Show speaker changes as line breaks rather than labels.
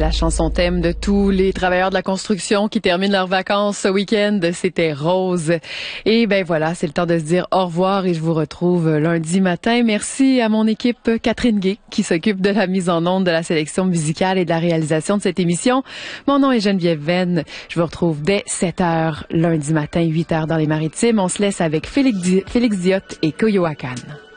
la chanson thème de tous les travailleurs de la construction qui terminent leurs vacances ce week-end. C'était Rose. Et ben voilà, c'est le temps de se dire au revoir et je vous retrouve lundi matin. Merci à mon équipe Catherine Gay qui s'occupe de la mise en onde, de la sélection musicale et de la réalisation de cette émission. Mon nom est Geneviève Venn. Je vous retrouve dès 7h lundi matin, 8h dans les Maritimes. On se laisse avec Félix Diot et Koyoakan.